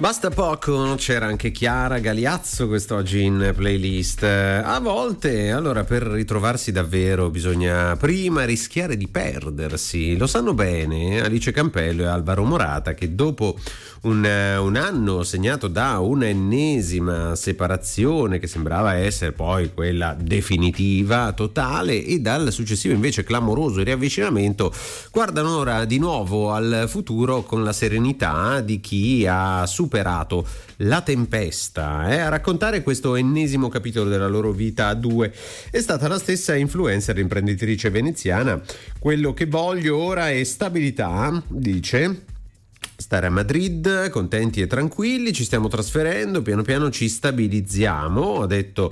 Basta poco, c'era anche Chiara Galiazzo quest'oggi in playlist. A volte, allora, per ritrovarsi davvero bisogna prima rischiare di perdersi. Lo sanno bene Alice Campello e Alvaro Morata, che dopo un anno segnato da un'ennesima separazione che sembrava essere poi quella definitiva, totale, e dal successivo invece clamoroso riavvicinamento, guardano ora di nuovo al futuro con la serenità di chi ha superato la tempesta. A raccontare questo ennesimo capitolo della loro vita a due è stata la stessa influencer imprenditrice veneziana. Quello che voglio ora è stabilità, dice. Stare a Madrid, contenti e tranquilli, ci stiamo trasferendo, piano piano ci stabilizziamo, ha detto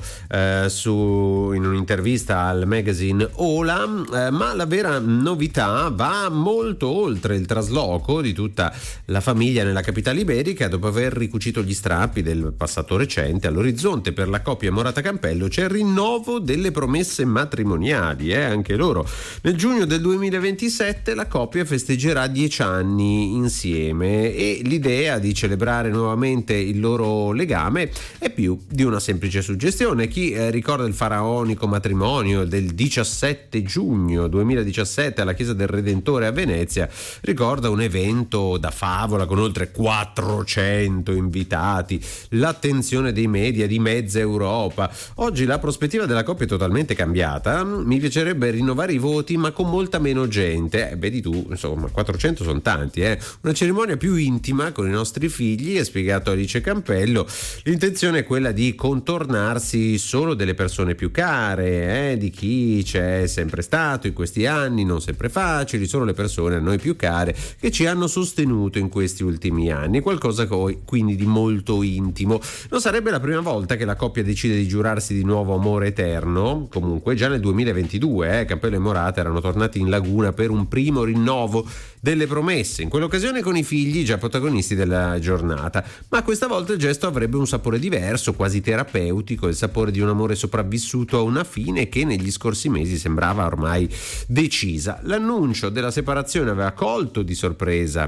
in un'intervista al magazine Ola, ma la vera novità va molto oltre il trasloco di tutta la famiglia nella capitale iberica. Dopo aver ricucito gli strappi del passato recente, all'orizzonte per la coppia Morata Campello c'è il rinnovo delle promesse matrimoniali, anche loro. Nel giugno del 2027 la coppia festeggerà 10 anni insieme, e l'idea di celebrare nuovamente il loro legame è più di una semplice suggestione. Chi ricorda il faraonico matrimonio del 17 giugno 2017 alla Chiesa del Redentore a Venezia ricorda un evento da favola con oltre 400 invitati, l'attenzione dei media di mezza Europa. Oggi la prospettiva della coppia è totalmente cambiata. Mi piacerebbe rinnovare i voti, ma con molta meno gente. Vedi tu, insomma, 400 sono tanti, Una cerimonia più intima con i nostri figli, ha spiegato Alice Campello. L'intenzione è quella di contornarsi solo delle persone più care, di chi c'è sempre stato in questi anni, non sempre facili, solo le persone a noi più care che ci hanno sostenuto in questi ultimi anni, qualcosa quindi di molto intimo. Non sarebbe la prima volta che la coppia decide di giurarsi di nuovo amore eterno. Comunque già nel 2022 Campello e Morata erano tornati in laguna per un primo rinnovo delle promesse, in quell'occasione con i figli già protagonisti della giornata, ma questa volta il gesto avrebbe un sapore diverso, quasi terapeutico, il sapore di un amore sopravvissuto a una fine che negli scorsi mesi sembrava ormai decisa. L'annuncio della separazione aveva colto di sorpresa